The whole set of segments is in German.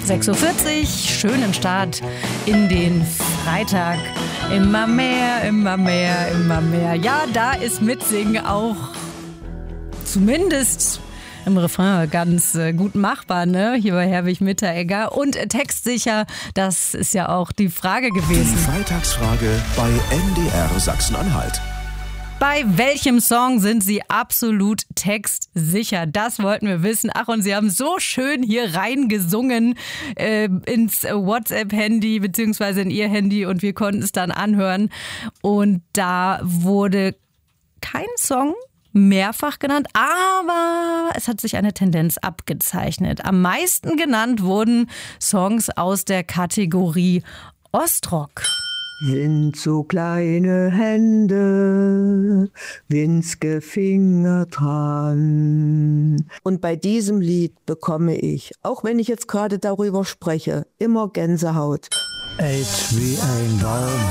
6:40 Uhr, schönen Start in den Freitag. Immer mehr, immer mehr, immer mehr. Ja, da ist Mitsingen auch zumindest im Refrain ganz gut machbar, ne? Hier bei Herwig Mitteregger. Und textsicher, das ist ja auch die Frage gewesen. Die Freitagsfrage bei MDR Sachsen-Anhalt. Bei welchem Song sind Sie absolut textsicher? Das wollten wir wissen. Ach, und Sie haben so schön hier reingesungen ins WhatsApp-Handy beziehungsweise in Ihr Handy und wir konnten es dann anhören. Und da wurde kein Song mehrfach genannt, aber es hat sich eine Tendenz abgezeichnet. Am meisten genannt wurden Songs aus der Kategorie Ostrock. Sind so kleine Hände, winzige Finger dran. Und bei diesem Lied bekomme ich, auch wenn ich jetzt gerade darüber spreche, immer Gänsehaut. Alt wie ein Baum.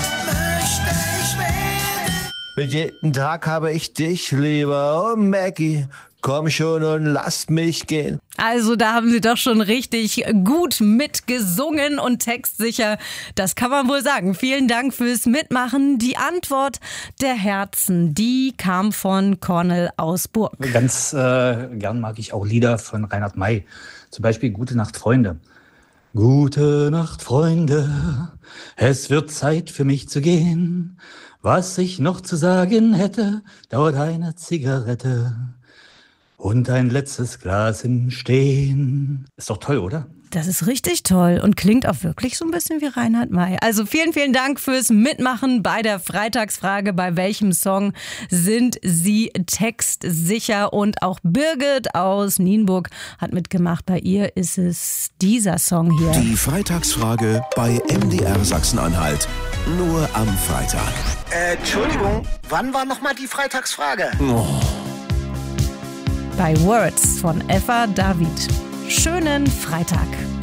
Mit jedem Tag habe ich dich lieber, oh Maggie, komm schon und lass mich gehen. Also da haben Sie doch schon richtig gut mitgesungen und textsicher, das kann man wohl sagen. Vielen Dank fürs Mitmachen. Die Antwort der Herzen, die kam von Cornel aus Burg. Ganz gern mag ich auch Lieder von Reinhard May, zum Beispiel Gute Nacht, Freunde. Gute Nacht, Freunde, es wird Zeit für mich zu gehen. Was ich noch zu sagen hätte, dauert eine Zigarette und ein letztes Glas im Stehen. Ist doch toll, oder? Das ist richtig toll und klingt auch wirklich so ein bisschen wie Reinhard May. Also vielen, vielen Dank fürs Mitmachen bei der Freitagsfrage. Bei welchem Song sind Sie textsicher? Und auch Birgit aus Nienburg hat mitgemacht. Bei ihr ist es dieser Song hier. Die Freitagsfrage bei MDR Sachsen-Anhalt. Nur am Freitag. Entschuldigung, wann war nochmal die Freitagsfrage? Bei Words von Eva David. Schönen Freitag.